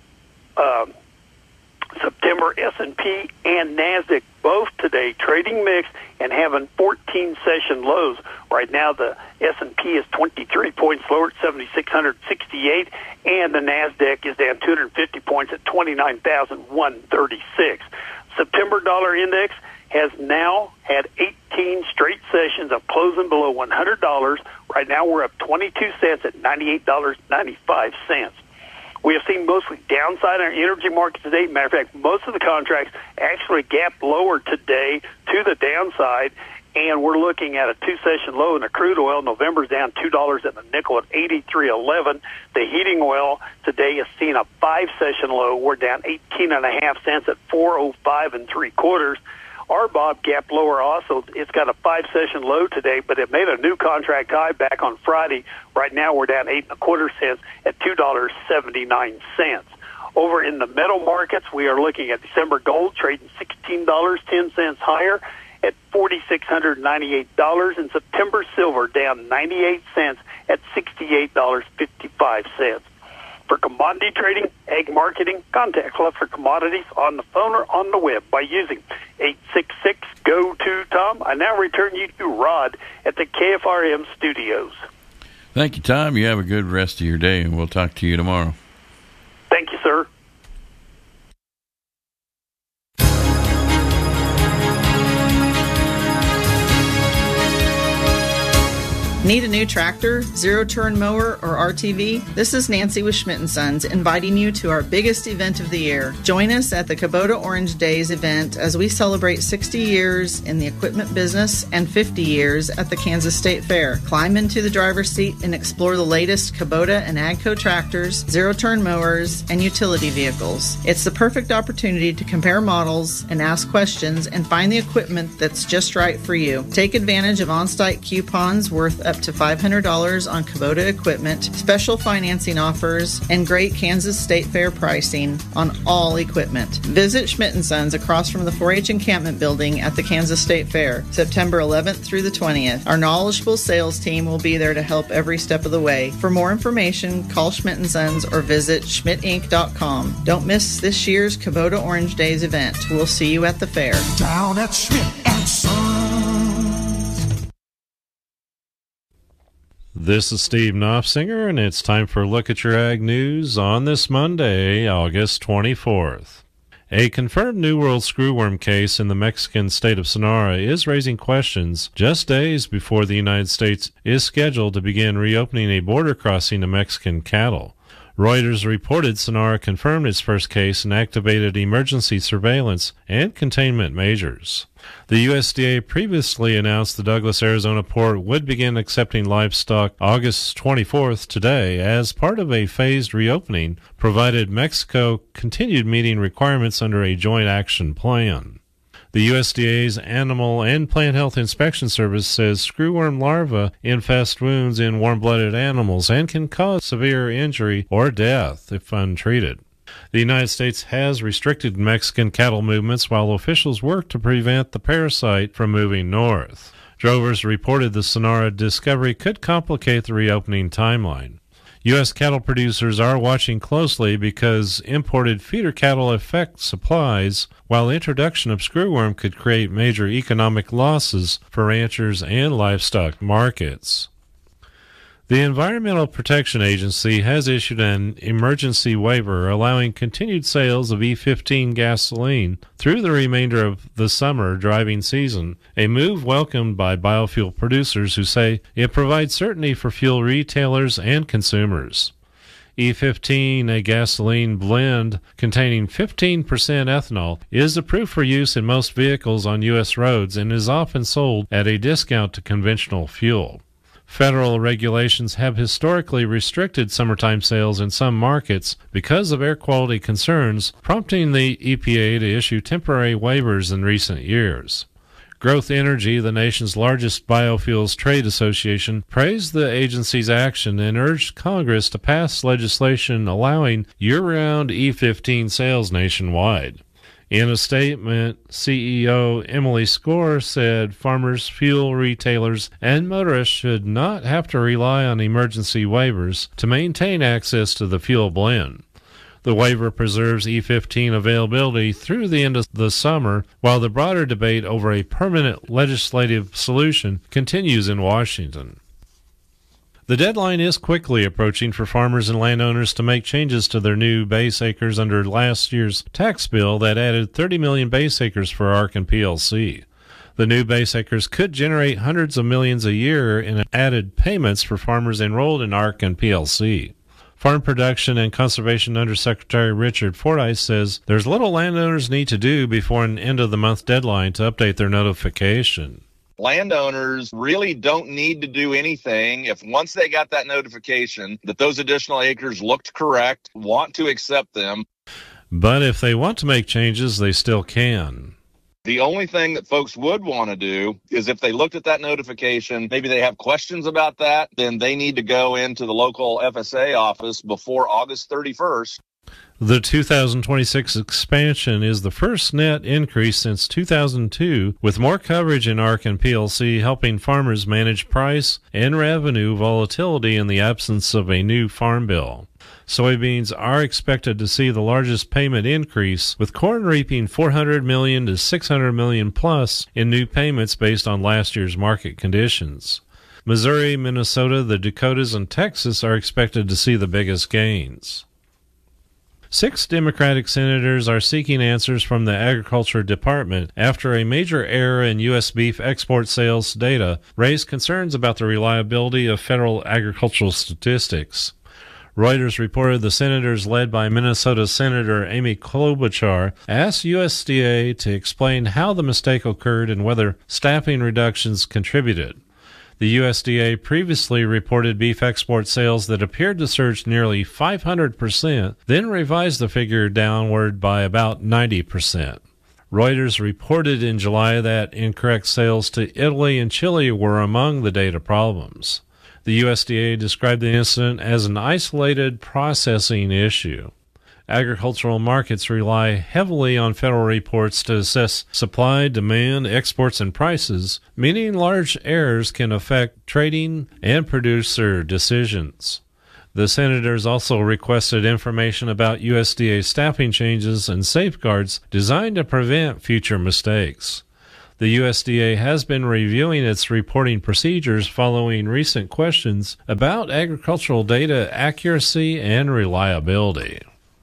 uh, September S and P and NASDAQ both today trading mixed and having fourteen session lows. Right now the S and P is twenty-three points lower at seven thousand six hundred sixty-eight, and the NASDAQ is down two hundred fifty points at twenty-nine thousand one hundred thirty-six. September dollar index has now had eighteen straight sessions of closing below one hundred dollars. Right now we're up twenty-two cents at ninety-eight dollars and ninety-five cents. We have seen mostly downside in our energy market today. Matter of fact, most of the contracts actually gapped lower today to the downside, and we're looking at a two-session low in the crude oil. November's down two dollars and a nickel at eighty-three eleven. The heating oil today has seen a five-session low. We're down eighteen and a half cents at four oh five and three quarters. R B O B gapped lower also. It's got a five-session low today, but it made a new contract high back on Friday. Right now we're down eight and a quarter cents at two dollars and seventy-nine cents. Over in the metal markets, we are looking at December gold trading sixteen dollars and ten cents higher at four thousand six hundred ninety-eight dollars, and September silver down ninety-eight cents at sixty-eight dollars and fifty-five cents. For commodity trading, ag marketing, contact us for commodities on the phone or on the web by using eight six six, G O two, Tom. I now return you to Rod at the K F R M studios. Thank you, Tom. You have a good rest of your day, and we'll talk to you tomorrow. Thank you, sir. Need a new tractor, zero-turn mower, or R T V? This is Nancy with Schmidt and Sons inviting you to our biggest event of the year. Join us at the Kubota Orange Days event as we celebrate sixty years in the equipment business and fifty years at the Kansas State Fair. Climb into the driver's seat and explore the latest Kubota and AGCO tractors, zero-turn mowers, and utility vehicles. It's the perfect opportunity to compare models and ask questions and find the equipment that's just right for you. Take advantage of on-site coupons worth up to five hundred dollars on Kubota equipment, special financing offers, and great Kansas State Fair pricing on all equipment. Visit Schmidt and Sons across from the four H encampment building at the Kansas State Fair, September eleventh through the twentieth. Our knowledgeable sales team will be there to help every step of the way. For more information, call Schmidt and Sons or visit schmidt inc dot com. Don't miss this year's Kubota Orange Days event. We'll see you at the fair. Down at Schmidt and Sons. This is Steve Knopfsinger, and it's time for a look at your ag news on this Monday, August twenty-fourth. A confirmed New World screwworm case in the Mexican state of Sonora is raising questions just days before the United States is scheduled to begin reopening a border crossing to Mexican cattle. Reuters reported Sonora confirmed its first case and activated emergency surveillance and containment measures. The U S D A previously announced the Douglas, Arizona port would begin accepting livestock August twenty-fourth today as part of a phased reopening, provided Mexico continued meeting requirements under a joint action plan. The U S D A's Animal and Plant Health Inspection Service says screwworm larvae infest wounds in warm-blooded animals and can cause severe injury or death if untreated. The United States has restricted Mexican cattle movements while officials work to prevent the parasite from moving north. Drovers reported the Sonora discovery could complicate the reopening timeline. U S cattle producers are watching closely because imported feeder cattle affect supplies, while introduction of screwworm could create major economic losses for ranchers and livestock markets. The Environmental Protection Agency has issued an emergency waiver allowing continued sales of E fifteen gasoline through the remainder of the summer driving season, a move welcomed by biofuel producers who say it provides certainty for fuel retailers and consumers. E fifteen, a gasoline blend containing fifteen percent ethanol, is approved for use in most vehicles on U S roads and is often sold at a discount to conventional fuel. Federal regulations have historically restricted summertime sales in some markets because of air quality concerns, prompting the E P A to issue temporary waivers in recent years. Growth Energy, the nation's largest biofuels trade association, praised the agency's action and urged Congress to pass legislation allowing year-round E fifteen sales nationwide. In a statement, C E O Emily Score said farmers, fuel retailers, and motorists should not have to rely on emergency waivers to maintain access to the fuel blend. The waiver preserves E fifteen availability through the end of the summer, while the broader debate over a permanent legislative solution continues in Washington. The deadline is quickly approaching for farmers and landowners to make changes to their new base acres under last year's tax bill that added thirty million base acres for A R C and P L C. The new base acres could generate hundreds of millions a year in added payments for farmers enrolled in A R C and P L C. Farm Production and Conservation Undersecretary Richard Fordyce says there's little landowners need to do before an end-of-the-month deadline to update their notification. Landowners really don't need to do anything if once they got that notification that those additional acres looked correct, want to accept them. But if they want to make changes, they still can. The only thing that folks would want to do is if they looked at that notification, maybe they have questions about that, then they need to go into the local F S A office before August thirty-first. The two thousand twenty-six expansion is the first net increase since two thousand two, with more coverage in A R C and P L C helping farmers manage price and revenue volatility in the absence of a new farm bill. Soybeans are expected to see the largest payment increase, with corn reaping four hundred million dollars to six hundred million dollars plus in new payments based on last year's market conditions. Missouri, Minnesota, the Dakotas, and Texas are expected to see the biggest gains. Six Democratic senators are seeking answers from the Agriculture Department after a major error in U S beef export sales data raised concerns about the reliability of federal agricultural statistics. Reuters reported the senators led by Minnesota Senator Amy Klobuchar asked U S D A to explain how the mistake occurred and whether staffing reductions contributed. The U S D A previously reported beef export sales that appeared to surge nearly five hundred percent, then revised the figure downward by about ninety percent. Reuters reported in July that incorrect sales to Italy and Chile were among the data problems. The U S D A described the incident as an isolated processing issue. Agricultural markets rely heavily on federal reports to assess supply, demand, exports, and prices, meaning large errors can affect trading and producer decisions. The senators also requested information about U S D A staffing changes and safeguards designed to prevent future mistakes. The U S D A has been reviewing its reporting procedures following recent questions about agricultural data accuracy and reliability.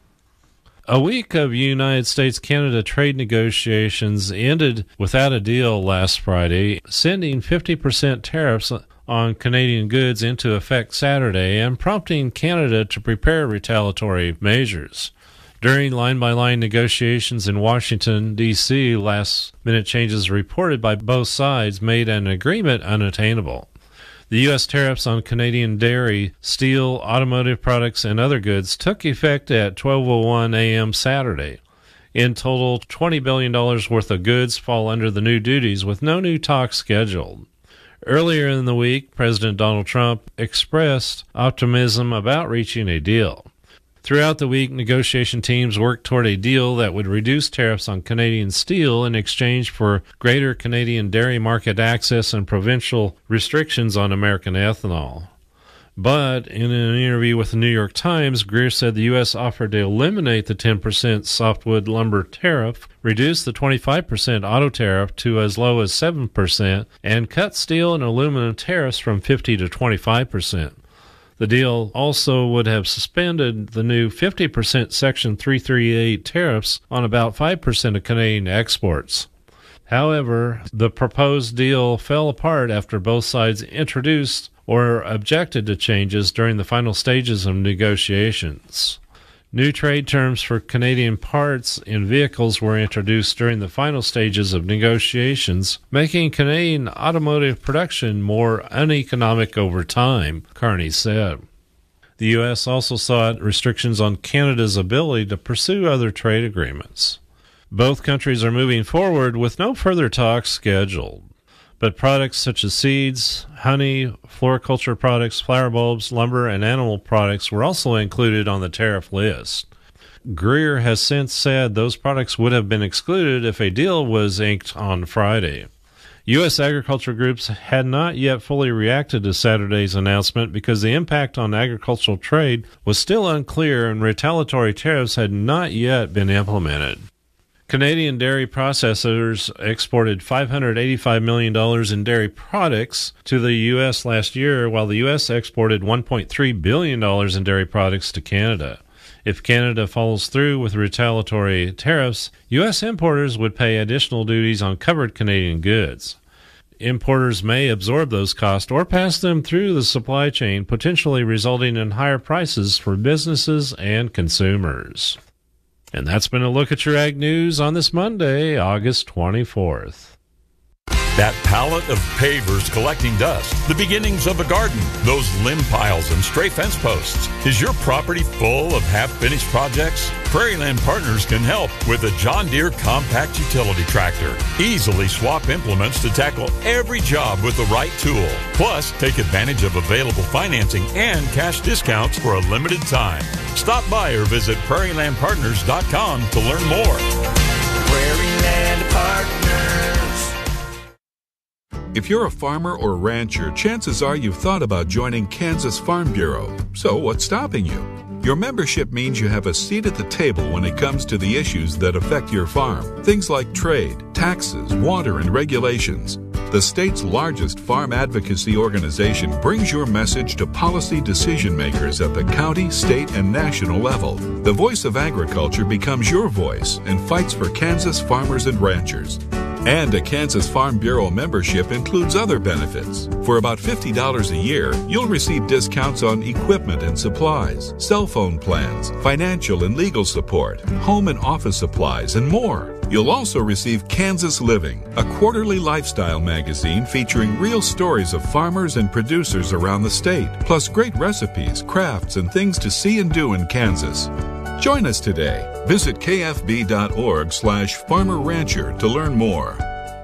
A week of United States-Canada trade negotiations ended without a deal last Friday, sending fifty percent tariffs on Canadian goods into effect Saturday and prompting Canada to prepare retaliatory measures. During line-by-line negotiations in Washington, D C, last-minute changes reported by both sides made an agreement unattainable. The U S tariffs on Canadian dairy, steel, automotive products, and other goods took effect at twelve oh one a.m. Saturday. In total, twenty billion dollars worth of goods fall under the new duties, with no new talks scheduled. Earlier in the week, President Donald Trump expressed optimism about reaching a deal. Throughout the week, negotiation teams worked toward a deal that would reduce tariffs on Canadian steel in exchange for greater Canadian dairy market access and provincial restrictions on American ethanol. But in an interview with the New York Times, Greer said the U S offered to eliminate the ten percent softwood lumber tariff, reduce the twenty-five percent auto tariff to as low as seven percent, and cut steel and aluminum tariffs from fifty to twenty-five percent. The deal also would have suspended the new fifty percent Section three thirty-eight tariffs on about five percent of Canadian exports. However, the proposed deal fell apart after both sides introduced or objected to changes during the final stages of negotiations. New trade terms for Canadian parts in vehicles were introduced during the final stages of negotiations, making Canadian automotive production more uneconomic over time, Carney said. The U S also sought restrictions on Canada's ability to pursue other trade agreements. Both countries are moving forward with no further talks scheduled. But products such as seeds, honey, floriculture products, flower bulbs, lumber, and animal products were also included on the tariff list. Greer has since said those products would have been excluded if a deal was inked on Friday. U S agriculture groups had not yet fully reacted to Saturday's announcement because the impact on agricultural trade was still unclear and retaliatory tariffs had not yet been implemented. Canadian dairy processors exported five hundred eighty-five million dollars in dairy products to the U S last year, while the U S exported one point three billion dollars in dairy products to Canada. If Canada follows through with retaliatory tariffs, U S importers would pay additional duties on covered Canadian goods. Importers may absorb those costs or pass them through the supply chain, potentially resulting in higher prices for businesses and consumers. And that's been a look at your ag news on this Monday, August twenty-fourth. That pallet of pavers collecting dust, the beginnings of a garden, those limb piles and stray fence posts. Is your property full of half-finished projects? Prairieland Partners can help with a John Deere compact utility tractor. Easily swap implements to tackle every job with the right tool. Plus, take advantage of available financing and cash discounts for a limited time. Stop by or visit prairie land partners dot com to learn more. Prairieland Partners. If you're a farmer or rancher, chances are you've thought about joining Kansas Farm Bureau. So what's stopping you? Your membership means you have a seat at the table when it comes to the issues that affect your farm. Things like trade, taxes, water, and regulations. the state's largest farm advocacy organization, brings your message to policy decision makers at the county, state, and national level. The Voice of Agriculture becomes your voice and fights for Kansas farmers and ranchers. And a Kansas Farm Bureau membership includes other benefits. For about fifty dollars a year, you'll receive discounts on equipment and supplies, cell phone plans, financial and legal support, home and office supplies, and more. You'll also receive Kansas Living, a quarterly lifestyle magazine featuring real stories of farmers and producers around the state, plus great recipes, crafts, and things to see and do in Kansas. Join us today. Visit kfb.org slash farmer rancher to learn more.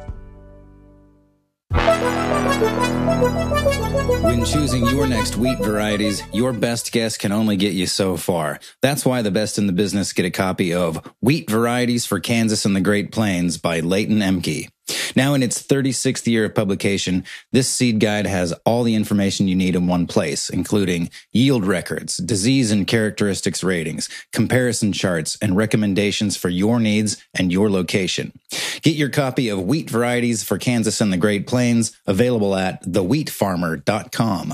When choosing your next wheat varieties, your best guess can only get you so far. That's why the best in the business get a copy of Wheat Varieties for Kansas and the Great Plains by Leighton Emke. Now in its thirty-sixth year of publication, this seed guide has all the information you need in one place, including yield records, disease and characteristics ratings, comparison charts, and recommendations for your needs and your location. Get your copy of Wheat Varieties for Kansas and the Great Plains, available at the wheat farmer dot com.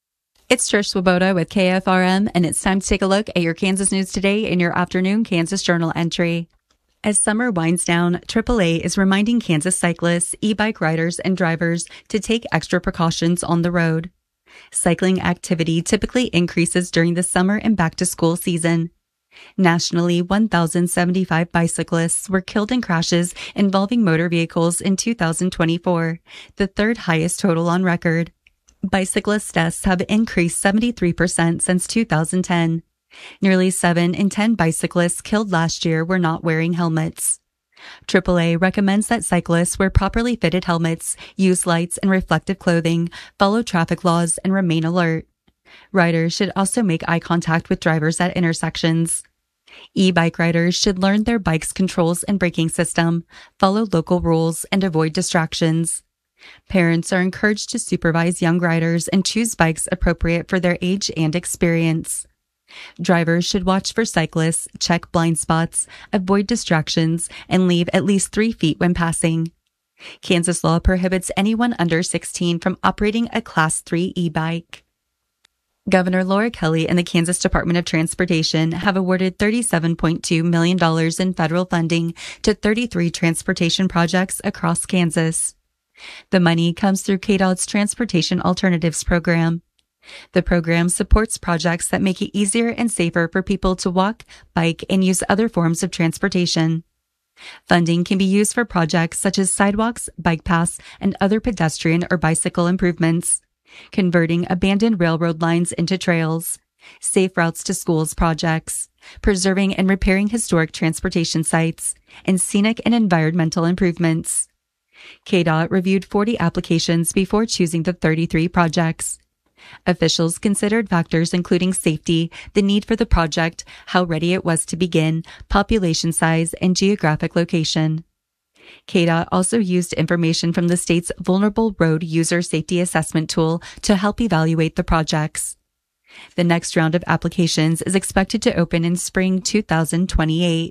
It's Trish Swoboda with K F R M, and it's time to take a look at your Kansas news today in your afternoon Kansas Journal entry. As summer winds down, triple A is reminding Kansas cyclists, e-bike riders, and drivers to take extra precautions on the road. Cycling activity typically increases during the summer and back-to-school season. Nationally, one thousand seventy-five bicyclists were killed in crashes involving motor vehicles in two thousand twenty-four, the third highest total on record. Bicyclist deaths have increased seventy-three percent since two thousand ten. Nearly seven in ten bicyclists killed last year were not wearing helmets. triple A recommends that cyclists wear properly fitted helmets, use lights and reflective clothing, follow traffic laws, and remain alert. Riders should also make eye contact with drivers at intersections. E-bike riders should learn their bike's controls and braking system, follow local rules, and avoid distractions. Parents are encouraged to supervise young riders and choose bikes appropriate for their age and experience. Drivers should watch for cyclists, check blind spots, avoid distractions, and leave at least three feet when passing. Kansas law prohibits anyone under sixteen from operating a Class three e-bike. Governor Laura Kelly and the Kansas Department of Transportation have awarded thirty-seven point two million dollars in federal funding to thirty-three transportation projects across Kansas. The money comes through K D O T's Transportation Alternatives Program. The program supports projects that make it easier and safer for people to walk, bike, and use other forms of transportation. Funding can be used for projects such as sidewalks, bike paths, and other pedestrian or bicycle improvements, converting abandoned railroad lines into trails, safe routes to schools projects, preserving and repairing historic transportation sites, and scenic and environmental improvements. K D O T reviewed forty applications before choosing the thirty-three projects. Officials considered factors including safety, the need for the project, how ready it was to begin, population size, and geographic location. K D O T also used information from the state's Vulnerable Road User Safety Assessment tool to help evaluate the projects. The next round of applications is expected to open in spring two thousand twenty-eight.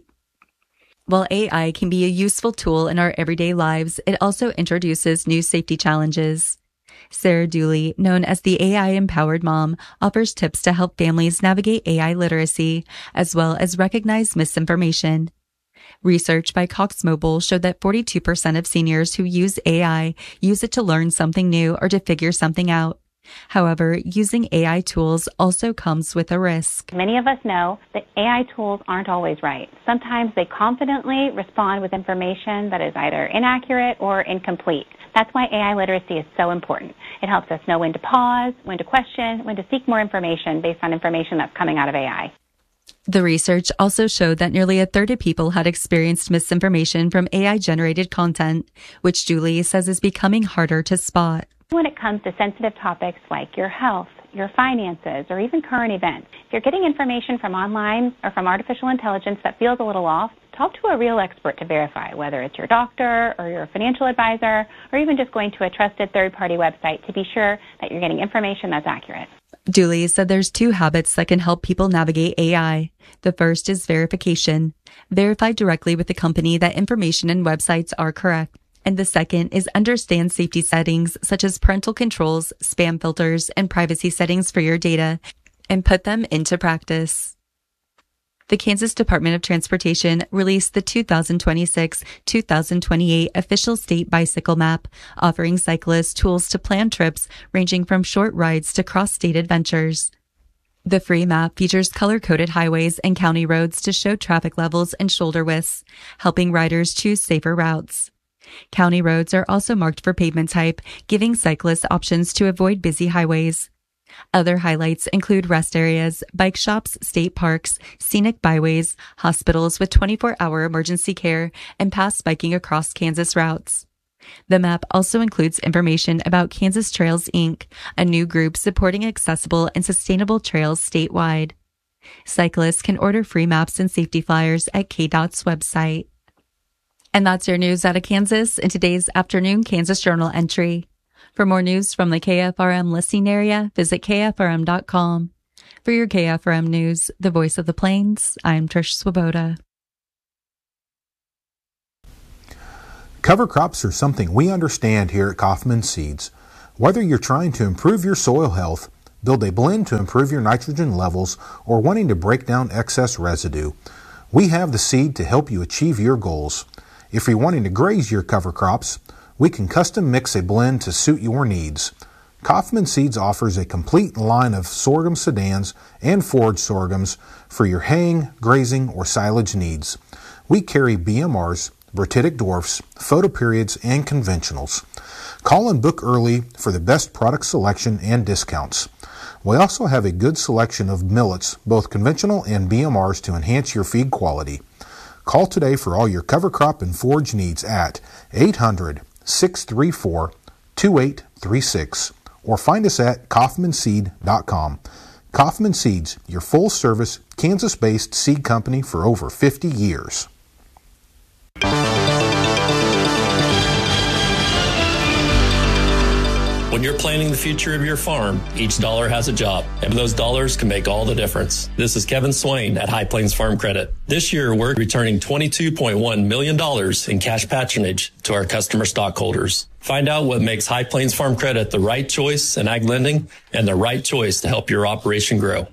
While A I can be a useful tool in our everyday lives, it also introduces new safety challenges. Sarah Dooley, known as the A I-empowered mom, offers tips to help families navigate A I literacy, as well as recognize misinformation. Research by Cox Mobile showed that forty-two percent of seniors who use A I use it to learn something new or to figure something out. However, using A I tools also comes with a risk. Many of us know that A I tools aren't always right. Sometimes they confidently respond with information that is either inaccurate or incomplete. That's why A I literacy is so important. It helps us know when to pause, when to question, when to seek more information based on information that's coming out of A I. The research also showed that nearly a third of people had experienced misinformation from A I-generated content, which Julie says is becoming harder to spot. When it comes to sensitive topics like your health, your finances, or even current events, if you're getting information from online or from artificial intelligence that feels a little off, talk to a real expert to verify, whether it's your doctor or your financial advisor, or even just going to a trusted third-party website to be sure that you're getting information that's accurate. Dooley said there's two habits that can help people navigate A I. The first is verification. Verify directly with the company that information and websites are correct. And the second is understand safety settings such as parental controls, spam filters, and privacy settings for your data, and put them into practice. The Kansas Department of Transportation released the two thousand twenty-six to two thousand twenty-eight official state bicycle map, offering cyclists tools to plan trips ranging from short rides to cross-state adventures. The free map features color-coded highways and county roads to show traffic levels and shoulder widths, helping riders choose safer routes. County roads are also marked for pavement type, giving cyclists options to avoid busy highways. Other highlights include rest areas, bike shops, state parks, scenic byways, hospitals with twenty-four hour emergency care, and pass biking across Kansas routes. The map also includes information about Kansas Trails Incorporated, a new group supporting accessible and sustainable trails statewide. Cyclists can order free maps and safety flyers at K D O T's website. And that's your news out of Kansas in today's afternoon Kansas Journal entry. For more news from the K F R M listening area, visit K F R M dot com. For your K F R M News, the voice of the Plains, I'm Trish Swoboda. Cover crops are something we understand here at Kaufman Seeds. Whether you're trying to improve your soil health, build a blend to improve your nitrogen levels, or wanting to break down excess residue, we have the seed to help you achieve your goals. If you're wanting to graze your cover crops, we can custom mix a blend to suit your needs. Kaufman Seeds offers a complete line of sorghum sedans and forage sorghums for your haying, grazing, or silage needs. We carry B M Rs, Bertitic dwarfs, photoperiods, and conventionals. Call and book early for the best product selection and discounts. We also have a good selection of millets, both conventional and B M Rs, to enhance your feed quality. Call today for all your cover crop and forage needs at eight hundred, six three four, two eight three six or find us at Kaufman Seed dot com. Kaufman Seeds, your full-service, Kansas-based seed company for over fifty years. When you're planning the future of your farm, each dollar has a job, and those dollars can make all the difference. This is Kevin Swain at High Plains Farm Credit. This year, we're returning twenty-two point one million dollars in cash patronage to our customer stockholders. Find out what makes High Plains Farm Credit the right choice in ag lending and the right choice to help your operation grow.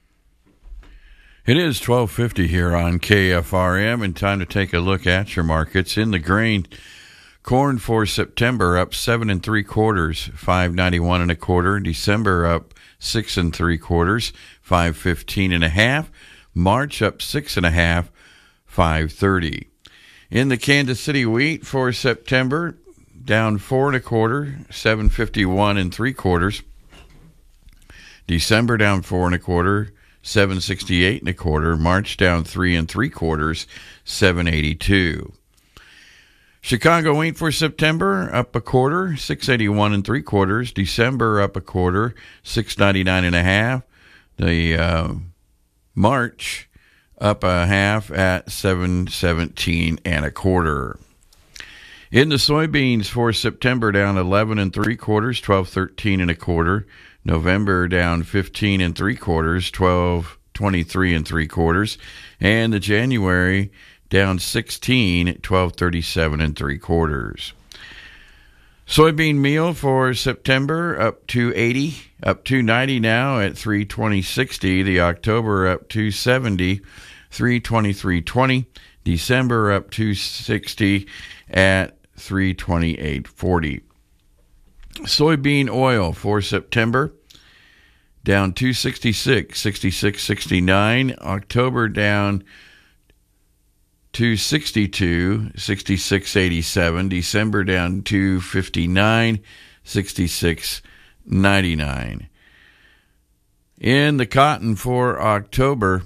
It is twelve fifty here on K F R M, and time to take a look at your markets. In the grain, corn for September up seven and three quarters, five ninety one and a quarter. December up six and three quarters, five fifteen and a half. March up six and a half, five thirty. In the Kansas City wheat for September, down four and a quarter, seven fifty one and three quarters. December down four and a quarter, seven sixty-eight and a quarter. March down three and three quarters, seven eighty-two. Chicago wheat for September up a quarter, six eighty-one and three quarters. December up a quarter, six ninety-nine and a half. The uh, March up a half at seven seventeen and a quarter. In the soybeans for September, down eleven and three quarters, twelve thirteen and a quarter. November down fifteen and three quarters, twelve twenty-three and three quarters, and the January down sixteen, twelve thirty-seven and three quarters. Soybean meal for September up two eighty, up two ninety now at three twenty sixty. The October up two seventy, three twenty-three twenty. December up two sixty at three twenty-eight forty. Soybean oil for September down two sixty-six, sixty-six sixty-nine. October down two sixty-two, sixty-six eighty-seven. December down two fifty-nine, sixty-six ninety-nine. In the cotton for October,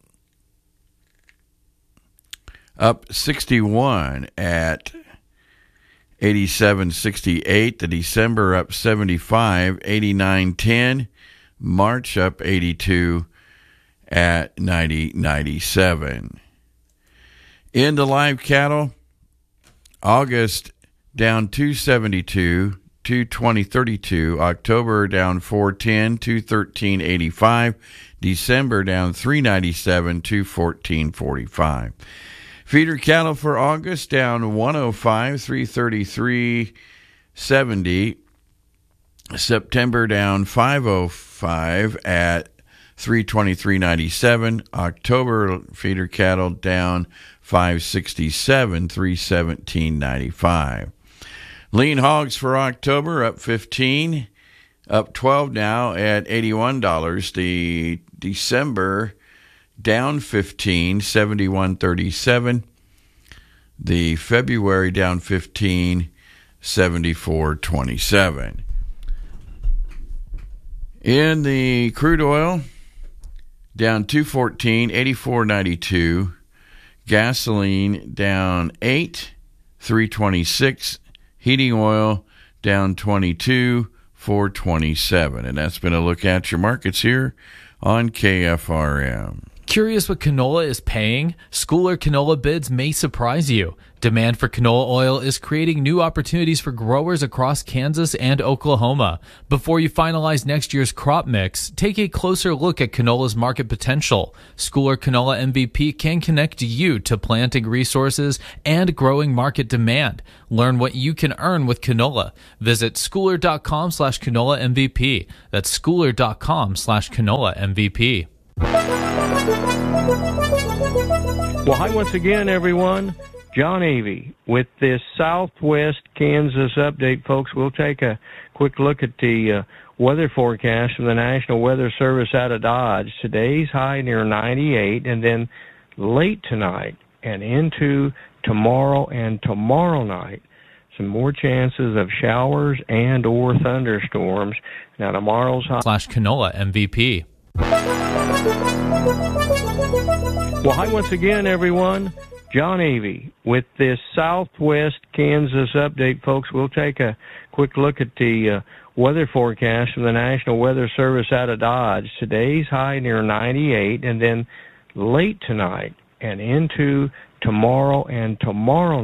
up sixty-one at eighty-seven sixty-eight. The December up seventy-five, eighty-nine ten. March up eighty-two at ninety ninety-seven. In the live cattle, August down two seventy-two, two twenty thirty-two. October down four ten, two thirteen eighty-five. December down three ninety-seven, two fourteen forty-five. Feeder cattle for August down one oh five, three thirty-three seventy. September down five oh five at three twenty-three ninety-seven. October feeder cattle down five sixty-seven, three seventeen ninety-five. Lean hogs for October up fifteen, up twelve now at eighty-one dollars. The December down fifteen, seventy-one thirty-seven. The February down fifteen, seventy-four twenty-seven. In the crude oil, down two fourteen, eighty-four ninety-two. Gasoline down eight, three twenty-six. Heating oil down twenty-two, four twenty-seven. And that's been a look at your markets here on K F R M. Curious what canola is paying? Schooler canola bids may surprise you. Demand for canola oil is creating new opportunities for growers across Kansas and Oklahoma. Before you finalize next year's crop mix, take a closer look at canola's market potential. Schooler Canola M V P can connect you to planting resources and growing market demand. Learn what you can earn with canola. Visit schooler.com slash canola MVP. That's schooler.com slash canola MVP. Well, hi once again, everyone. John Avey with this Southwest Kansas update, folks. We'll take a quick look at the uh, weather forecast from the National Weather Service out of Dodge. Today's high near ninety-eight, and then late tonight and into tomorrow and tomorrow night, some more chances of showers and or thunderstorms. Now, tomorrow's high slash canola M V P. Well, hi once again, everyone. John Avey with this Southwest Kansas update, folks. We'll take a quick look at the uh, weather forecast from the National Weather Service out of Dodge. Today's high near ninety-eight, and then late tonight and into tomorrow and tomorrow